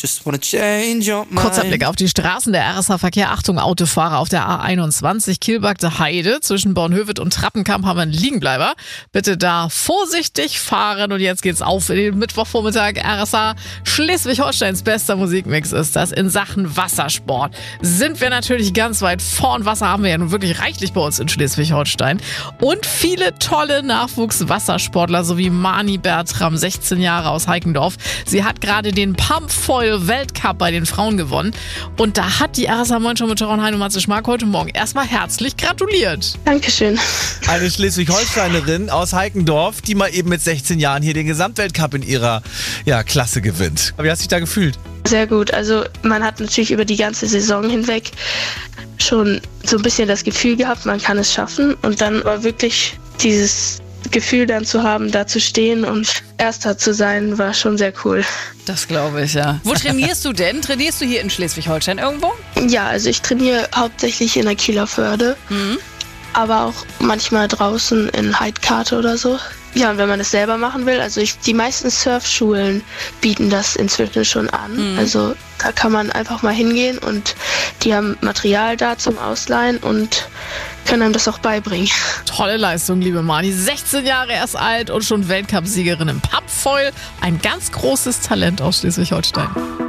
Just wanna change your mind. Kurzer Blick auf die Straßen der RSH-Verkehr. Achtung, Autofahrer auf der A21 Kielbagte Heide. Zwischen Bornhöved und Trappenkamp haben wir einen Liegenbleiber. Bitte da vorsichtig fahren. Und jetzt geht's auf in den Mittwochvormittag. RSH Schleswig-Holsteins bester Musikmix ist das. In Sachen Wassersport sind wir natürlich ganz weit vorn. Wasser haben wir ja nun wirklich reichlich bei uns in Schleswig-Holstein. Und viele tolle Nachwuchswassersportler, so wie Mani Bertram, 16 Jahre aus Heikendorf. Sie hat gerade den Pumpfoil Weltcup bei den Frauen gewonnen. Und da hat die RSH Moin Show mit Sharon Hein und Matze Schmark heute Morgen erstmal herzlich gratuliert. Dankeschön. Eine Schleswig-Holsteinerin aus Heikendorf, die mal eben mit 16 Jahren hier den Gesamtweltcup in ihrer Klasse gewinnt. Wie hast du dich da gefühlt? Sehr gut. Also man hat natürlich über die ganze Saison hinweg schon so ein bisschen das Gefühl gehabt, man kann es schaffen. Und dann war wirklich dieses Gefühl dann zu haben, da zu stehen und Erster zu sein, war schon sehr cool. Das glaube ich, ja. Wo trainierst du denn? Trainierst du hier in Schleswig-Holstein irgendwo? Ja, also ich trainiere hauptsächlich in der Kieler Förde, aber auch manchmal draußen in Heidkate oder so. Ja, und wenn man es selber machen will, also die meisten Surfschulen bieten das inzwischen schon an. Also da kann man einfach mal hingehen und die haben Material da zum Ausleihen und können einem das auch beibringen. Tolle Leistung, liebe Mani. 16 Jahre erst alt und schon Weltcup-Siegerin im Pumpfoil. Ein ganz großes Talent aus Schleswig-Holstein.